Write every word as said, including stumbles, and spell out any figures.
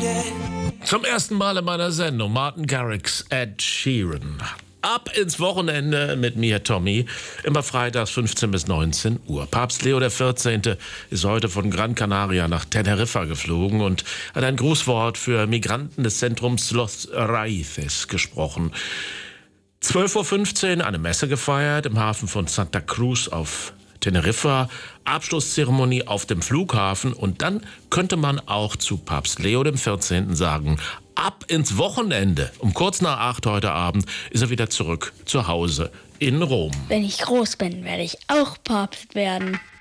Zum ersten Mal in meiner Sendung Martin Garrix, Ed Sheeran. Ab ins Wochenende mit mir, Tommy. Immer freitags fünfzehn bis neunzehn Uhr. Papst Leo der vierzehnte. ist heute von Gran Canaria nach Teneriffa geflogen und hat ein Grußwort für Migranten des Zentrums Los Raíces gesprochen. zwölf Uhr fünfzehn eine Messe gefeiert im Hafen von Santa Cruz auf Teneriffa, Abschlusszeremonie auf dem Flughafen und dann könnte man auch zu Papst Leo dem vierzehnten sagen, ab ins Wochenende. Um kurz nach acht heute Abend ist er wieder zurück zu Hause in Rom. Wenn ich groß bin, werde ich auch Papst werden.